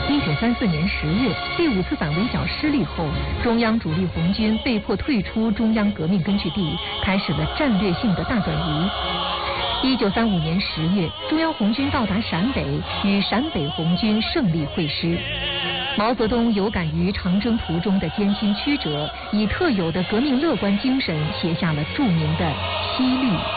1934年10月，第5次反围剿失利后，中央主力红军被迫退出中央革命根据地，开始了战略性的大转移。1935年10月，中央红军到达陕北，与陕北红军胜利会师。毛泽东有感于长征途中的艰辛曲折，以特有的革命乐观精神写下了著名的《七律》。